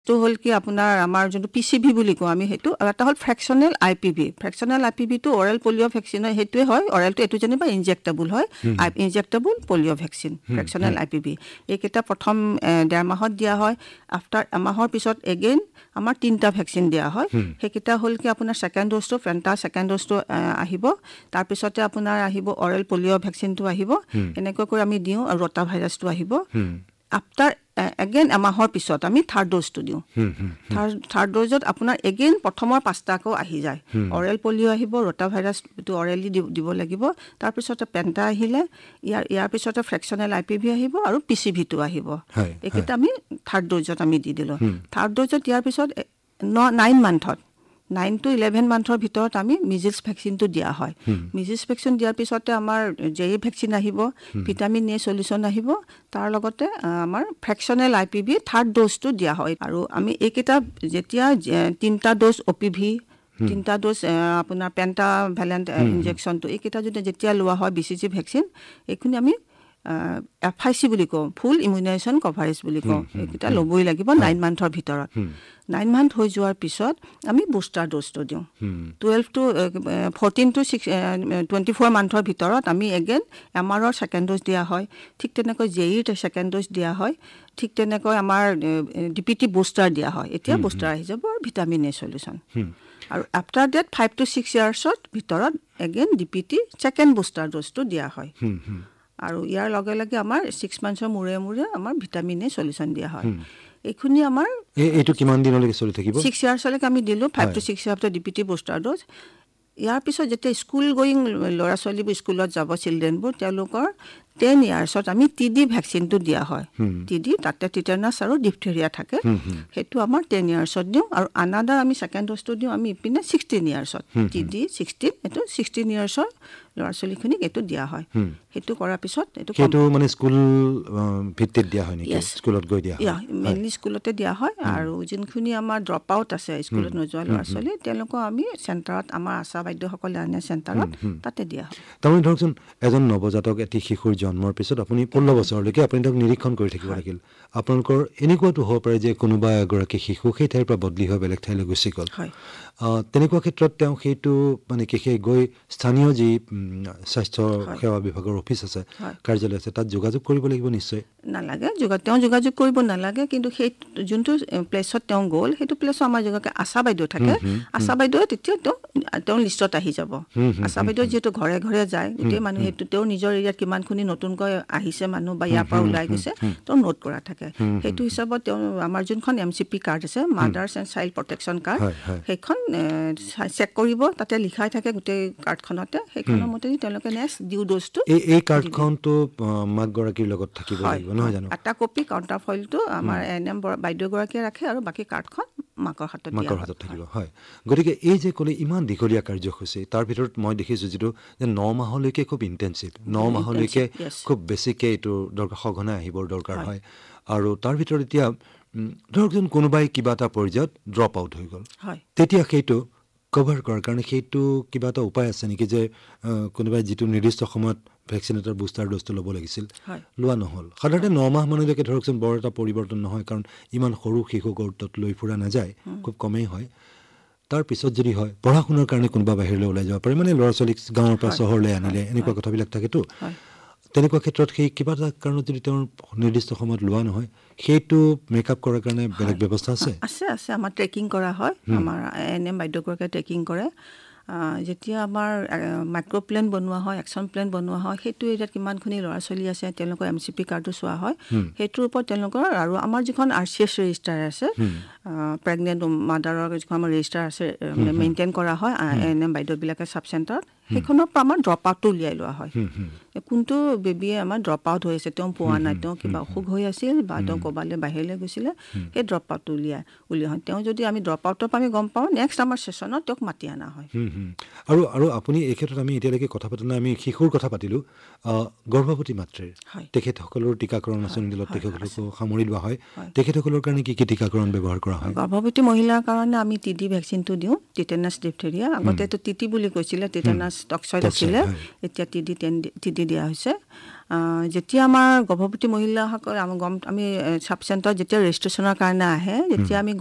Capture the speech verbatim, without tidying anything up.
তো হল কি আপোনাৰ আমাৰ যোনটো পিচিভি বুলি কওঁ আমি সেইটো আৰু এটা হল ফ্ৰেকচনেল আইপিভি ফ্ৰেকচনেল আইপিভি টো অৰেল পলিঅ' ভেকচিন হয় সেইটোৱে হয় অৰেলটো এটো যেনিবা ইনজেক্টেবল হয় ইনজেক্টেবল পলিঅ' ভেকচিন ফ্ৰেকচনেল আইপিভি এইকেইটা প্ৰথম ডেৰ মাহত দিয়া হয় আফটাৰ এমাহৰ পিছত এগেইন আমাৰ তিনটা ভেকচিন দিয়া হয় সেইকেইটা হল কি আপোনাৰ সেকেন্ড ড'জটো ফেন্টা সেকেন্ড ড'জটো আহিব তাৰ পিছতে আপোনাৰ আহিব অৰেল পলিঅ' ভেকচিনটো আহিব এনেকৈ কৰি আমি দিওঁ আৰু ৰটা ভাইৰাছটো আহিব আফটাৰ এগেইন এমাহৰ পিছত আমি থাৰ্ড ড'জটো দিওঁ থাৰ্ড থাৰ্ড ড'জত আপোনাৰ এগেইন প্ৰথমৰ পাঁচটাকো আহি যায় অৰেল পলিঅ' আহিব ৰটা ভাইৰাছটো অৰেলি দিব লাগিব তাৰ পিছতে পেণ্টা আহিলে ইয়াৰ ইয়াৰ পিছতে ফ্ৰেকচনেল আইপিভি আহিব আৰু পিচিভিটো আহিব এইকেইটা আমি থাৰ্ড ড'জত আমি দি দিলোঁ থাৰ্ড ড'জত ইয়াৰ পিছত নাইন মান্থত নাইন টু ইলেভেন মান্থৰ ভিতৰত আমি মিজিলছ ভেকচিনটো দিয়া হয় মিজিলছ ভেকচিন দিয়াৰ পিছতে আমাৰ জে ভেকচিন আহিব ভিটামিন এ সলিউশ্যন আহিব তাৰ লগতে আমাৰ ফ্ৰেকচনেল আইপিভি থাৰ্ড ড'জটো দিয়া হয় আৰু আমি এইকেইটা যেতিয়া তিনটা ড'জ অপিভি তিনটা ড'জ আপোনাৰ পেণ্টা ভেলেণ্ট ইনজেকশ্যনটো এইকেইটা যদি যেতিয়া লোৱা হয় বিচিজি ভেকচিন এইখিনি আমি এফ আই চি বুলি কওঁ ফুল ইমিউনাইজেশ্যন কভাৰেজ বুলি কওঁ এইকেইটা ল'বই লাগিব নাইন মান্থৰ ভিতৰত নাইন মান্থ হৈ যোৱাৰ পিছত আমি বুষ্টাৰ ড'জটো দিওঁ twelve two fourteen two six twenty four মান্থৰ ভিতৰত আমি এগেইন এম আৰৰ ছেকেণ্ড ড'জ দিয়া হয় ঠিক তেনেকৈ জে ইৰ ছেকেণ্ড ড'জ দিয়া হয় ঠিক তেনেকৈ আমাৰ ডি পি টি বুষ্টাৰ দিয়া হয় এতিয়া বুষ্টাৰ আহি যাব আৰু ভিটামিন এ সলিউশ্যন আৰু after date five two six ইয়াৰ্ছত ভিতৰত again D P T second booster ড'জটো দিয়া হয় আৰু ইয়াৰ লগে লগে আমাৰ ছিক্স মান্থৰ মূৰে মূৰে আমাৰ ভিটামিন এ সলিউশ্যন দিয়া হয় এইখিনি আমাৰ এইটো কিমান দিনলৈকে চলি থাকিব ছিক্স ইয়াৰ্ছলৈকে আমি দিলোঁ five two six ইয়াৰ্ছৰ D P T booster dose ইয়াৰ পিছত যেতিয়া স্কুল গোয়িং ল'ৰা ছোৱালীবোৰ স্কুলত যাব চিলড্ৰেনবোৰ তেওঁলোকৰ টেন ইয়াৰ্ছত আমি টি ডি ভেকচিনটো দিয়া হয় টি ডি তাতে টিটেনাছ আৰু ডিফথেৰিয়া থাকে সেইটো আমাৰ টেন ইয়াৰ্ছত দিওঁ আৰু আনাদাৰ আমি ছেকেণ্ড ড'জটো দিওঁ আমি ইপিনে ছিক্সটিন ইয়াৰ্ছত টি ডি ছিক্সটিন এইটো ছিক্সটিন ইয়াৰ্ছৰ ল'ৰা ছোৱালীখিনিক এইটো দিয়া হয় সেইটো কৰাৰ পিছত এইটো সেইটো মানে স্কুল ভিত্তিত দিয়া হয় নেকি স্কুলত গৈ দিয়া হয় মেইনলি স্কুলতে দিয়া হয় আৰু যোনখিনি আমাৰ ড্ৰপ আউট আছে স্কুলত নোযোৱা ল'ৰা ছোৱালী তেওঁলোকক আমি চেণ্টাৰত আমাৰ আশা বাইদেউসকলে আনে চেণ্টাৰত তাতে দিয়া হয় তাৰমানে ধৰকচোন এজন নৱজাতক এটি শিশুৰ জন্মৰ পিছত আপুনি ষোল্ল বছৰলৈকে আপুনি তেওঁক নিৰীক্ষণ কৰি থাকিব লাগিল আপোনালোকৰ এনেকুৱাটো হ'ব পাৰে যে কোনোবা এগৰাকী শিশু সেই ঠাইৰ পৰা বদলি হৈ বেলেগ ঠাইলৈ গুচি গ'ল তেনেকুৱা ক্ষেত্ৰত তেওঁ সেইটো মানে কি সেই গৈ স্থানীয় যি স্বাস্থ্য সেৱা বিভাগৰ অফিচ আছে কাৰ্যালয় আছে তাত যোগাযোগ কৰিব লাগিব নিশ্চয় নালাগে তেওঁ যোগাযোগ কৰিব নালাগে কিন্তু সেই যোনটো প্লেচত তেওঁ গ'ল সেইটো প্লেচত আমাৰ যোগাকে আশা বাইদেউ থাকে আশা বাইদেউ তেতিয়া তেওঁ তেওঁ লিষ্টত আহি যাব আশা বাইদেউ যিহেতু ঘৰে ঘৰে যায় গোটেই মানুহ সেইটো তেওঁ নিজৰ এৰিয়াত কিমানখিনি নতুনকৈ আহিছে মানুহ বা ইয়াৰ পৰা ওলাই গৈছে তেওঁ নোট কৰা থাকে সেইটো হিচাপত তেওঁ আমাৰ যোনখন এম চি পি কাৰ্ড আছে mothers and child protection card সেইখন চেক কৰিব তাতে লিখাই থাকে গোটেই কাৰ্ডখনতে সেইখনৰ মতে তেওঁলোকে নেক্সট ডিউ ড'জটো এই কাৰ্ডখনটো মাকগৰাকীৰ লগত থাকিব লাগিব নহয় জানো এটা কপি কাউণ্টাৰ ফইলটো আমাৰ এন এম বাইদেউগৰাকীয়ে ৰাখে আৰু বাকী কাৰ্ডখন মাকৰ হাতত মাকৰ হাতত থাকিব হয় গতিকে এই যে ক'লে ইমান দীঘলীয়া কাৰ্যসূচী তাৰ ভিতৰত মই দেখিছোঁ যিটো যে ন মাহলৈকে খুব ইণ্টেনচিভ ন মাহলৈকে খুব বেছিকৈ এইটো দৰকাৰ সঘনাই আহিবৰ দৰকাৰ হয় আৰু তাৰ ভিতৰত এতিয়া ধৰকচোন কোনোবাই কিবা এটা পৰ্যায়ত ড্ৰপ আউট হৈ গ'ল তেতিয়া সেইটো কভাৰ কৰাৰ কাৰণে সেইটো কিবা এটা উপায় আছে নেকি যে কোনোবাই যিটো নিৰ্দিষ্ট সময়ত ভেকচিন এটাৰ বুষ্টাৰ ড'জটো ল'ব লাগিছিল লোৱা নহ'ল সাধাৰণতে ন মাহ মানলৈকে ধৰকচোন বৰ এটা পৰিৱৰ্তন নহয় কাৰণ ইমান সৰু শিশু গুৰুত্বত লৈ ফুৰা নাযায় খুব কমেই হয় তাৰ পিছত যদি হয় পঢ়া শুনাৰ কাৰণে কোনোবা বাহিৰলৈ ওলাই যাব পাৰে মানে ল'ৰা ছোৱালীক গাঁৱৰ পৰা চহৰলৈ আনিলে এনেকুৱা কথাবিলাক থাকেতো তেনেকুৱা ক্ষেত্ৰত সেই কিবা এটা কাৰণত যদি তেওঁৰ নিৰ্দিষ্ট সময়ত লোৱা নহয় সেইটো মেকআপ কৰাৰ কাৰণে বেলেগ ব্যৱস্থা আছে আছে আছে আমাৰ ট্ৰেকিং কৰা হয় আমাৰ এন এম বাইদেউগৰাকীয়ে ট্ৰেকিং কৰে যেতিয়া আমাৰ মাইক্ৰ' প্লেন বনোৱা হয় একশ্যন প্লেন বনোৱা হয় সেইটো এৰিয়াত কিমানখিনি ল'ৰা ছোৱালী আছে তেওঁলোকৰ এম চি পি কাৰ্ডটো চোৱা হয় সেইটোৰ ওপৰত তেওঁলোকৰ আৰু আমাৰ যিখন আৰ চি এছ ৰেজিষ্টাৰ আছে প্ৰেগনেণ্ট মাদাৰৰ যিখন আমাৰ ৰেজিষ্টাৰ আছে মেইনটেইন কৰা হয় এন এম বাইদেউবিলাকে চাব চেণ্টাৰত সেইখনৰ পৰা আমাৰ ড্ৰপ আউটটো উলিয়াই লোৱা হয় কোনটো বেবীয়ে আমাৰ ড্ৰপ আউট হৈ আছে তেওঁ পোৱা নাই তেওঁ কিবা অসুখ হৈ আছিল বা তেওঁ ক'ৰবালৈ বাহিৰলৈ গৈছিলে সেই ড্ৰপ আউটটো উলিয়াই উলিওৱা হয় তেওঁ যদি আমি ড্ৰপ আউটৰ পৰা আমি গম পাওঁ নেক্সট আমাৰ ছেশ্যনত তেওঁক মাতি অনা হয় আৰু আৰু আপুনি এই ক্ষেত্ৰত আমি এতিয়ালৈকে কথা পাতা নাই আমি শিশুৰ কথা পাতিলোঁ গৰ্ভৱতী মাতৃৰ তেখেতসকলৰ টীকাকৰণ আঁচনিডালত তেখেতসকলকো সামৰি লোৱা হয় তেখেতসকলৰ কাৰণে কি কি টীকাকৰণ ব্যৱহাৰ কৰা হয় গৰ্ভৱতী মহিলাৰ কাৰণে আমি টি ডি ভেকচিনটো দিওঁ টিটেনাছ ডিফথেৰিয়া আগতে এইটো টি টি বুলি কৈছিলে টিটেনাছ টক্সইড আছিলে এতিয়া T D ten T D দিয়া হৈছে যেতিয়া আমাৰ গৰ্ভৱতী মহিলাসকল আমি গম আমি চাব চেণ্টাৰত যেতিয়া ৰেজিষ্ট্ৰেশ্যনৰ কাৰণে আহে যেতিয়া আমি